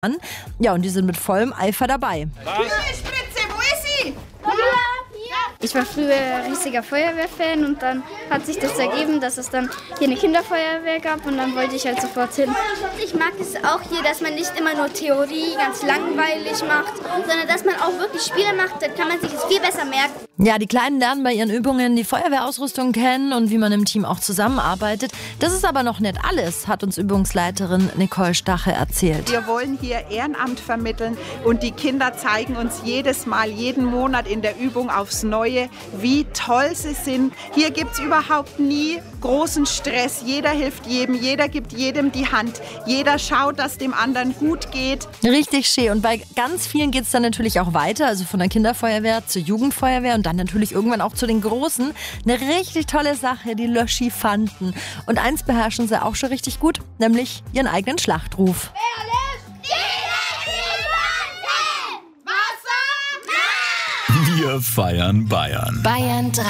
Ja, und die sind mit vollem Eifer dabei. Spritze, wo ist sie? Ich war früher riesiger Feuerwehrfan und dann hat sich das ergeben, dass es dann hier eine Kinderfeuerwehr gab und dann wollte ich halt sofort hin. Ich mag es auch hier, dass man nicht immer nur Theorie ganz langweilig macht, sondern dass man auch wirklich Spiele macht, dann kann man sich es viel besser merken. Ja, die Kleinen lernen bei ihren Übungen die Feuerwehrausrüstung kennen und wie man im Team auch zusammenarbeitet. Das ist aber noch nicht alles, hat uns Übungsleiterin Nicole Stache erzählt. Wir wollen hier Ehrenamt vermitteln und die Kinder zeigen uns jedes Mal, jeden Monat in der Übung aufs Neue, wie toll sie sind. Hier gibt es überhaupt nie großen Stress. Jeder hilft jedem, jeder gibt jedem die Hand. Jeder schaut, dass dem anderen gut geht. Richtig schön. Und bei ganz vielen geht es dann natürlich auch weiter, also von der Kinderfeuerwehr zur Jugendfeuerwehr und dann natürlich irgendwann auch zu den Großen. Eine richtig tolle Sache, die Löschifanten. Und eins beherrschen sie auch schon richtig gut, nämlich ihren eigenen Schlachtruf. Wir feiern Bayern. Bayern 3.